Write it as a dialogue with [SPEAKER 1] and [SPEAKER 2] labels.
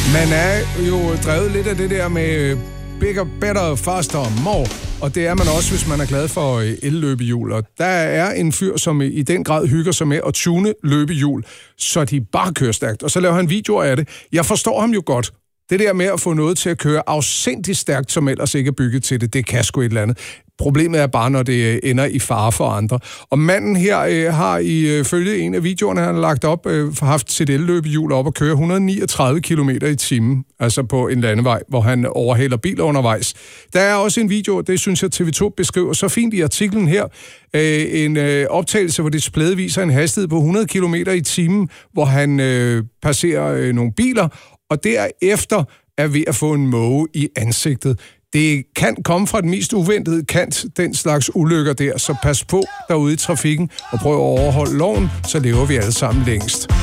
[SPEAKER 1] Man er jo drevet lidt af det der med bigger, better, faster, more. Og det er man også, hvis man er glad for elløbehjul. Og der er en fyr, som i den grad hygger sig med at tune løbehjul, så de bare kører stærkt. Og så laver han videoer af det. Jeg forstår ham jo godt. Det der med at få noget til at køre afsindigt stærkt, som ellers ikke er bygget til det, det kan sgu et eller andet. Problemet er bare, når det ender i fare for andre. Og manden her har ifølge en af videoerne, han har lagt op, haft sit elløbehjul op og køre 139 km i timen, altså på en landevej, hvor han overhaler biler undervejs. Der er også en video, det synes jeg TV2 beskriver så fint i artiklen her, en optagelse, hvor displayet viser en hastighed på 100 km i timen, hvor han passerer nogle biler, og derefter er ved at få en måge i ansigtet. Det kan komme fra den mest uventede kant, den slags ulykker der, så pas på derude i trafikken og prøv at overholde loven, så lever vi alle sammen længst.